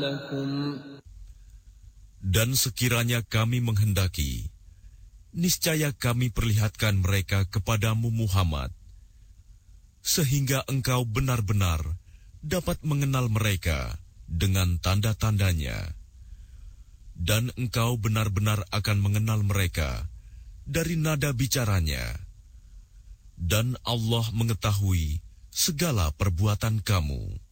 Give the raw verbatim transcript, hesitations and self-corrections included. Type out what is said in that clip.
Dan sekiranya kami menghendaki, niscaya kami perlihatkan mereka kepadamu Muhammad, sehingga engkau benar-benar dapat mengenal mereka dengan tanda-tandanya. Dan engkau benar-benar akan mengenal mereka dari nada bicaranya. Dan Allah mengetahui segala perbuatan kamu.